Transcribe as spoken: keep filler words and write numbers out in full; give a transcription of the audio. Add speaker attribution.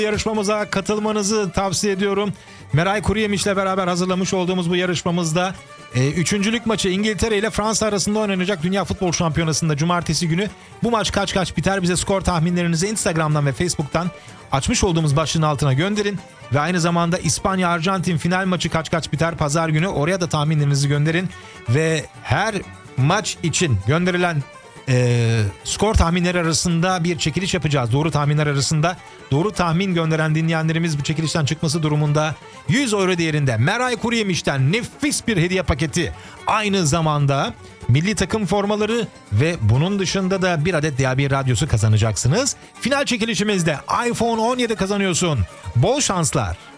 Speaker 1: Yarışmamıza katılmanızı tavsiye ediyorum. Meray Kuruyemiş'le beraber hazırlamış olduğumuz bu yarışmamızda e, üçüncülük maçı İngiltere ile Fransa arasında oynanacak Dünya Futbol Şampiyonası'nda cumartesi günü bu maç kaç kaç biter, bize skor tahminlerinizi Instagram'dan ve Facebook'tan açmış olduğumuz başlığın altına gönderin. Ve aynı zamanda İspanya-Arjantin final maçı kaç kaç biter pazar günü, oraya da tahminlerinizi gönderin. Ve her maç için gönderilen e, skor tahminleri arasında bir çekiliş yapacağız. Doğru tahminler arasında doğru tahmin gönderen dinleyenlerimiz bu çekilişten çıkması durumunda yüz euro değerinde Meray Kuruyemiş'ten nefis bir hediye paketi, aynı zamanda milli takım formaları ve bunun dışında da bir adet D A B radyosu kazanacaksınız. Final çekilişimizde iPhone on yedi kazanıyorsun. Bol şanslar.